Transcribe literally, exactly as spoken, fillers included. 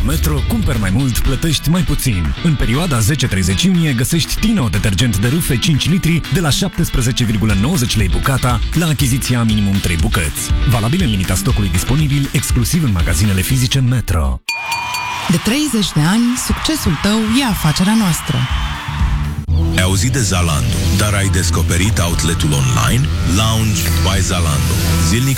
Metro, cumperi mai mult, plătești mai puțin. În perioada zece treizeci iunie găsești Tino detergent de rufe cinci litri de la șaptesprezece virgulă nouăzeci lei bucata la achiziția minimum trei bucăți. Valabil în limita stocului disponibil, exclusiv în magazinele fizice Metro. De treizeci de ani, succesul tău e afacerea noastră. Ai auzit de Zalando, dar ai descoperit outletul online? Lounge by Zalando. Zilnic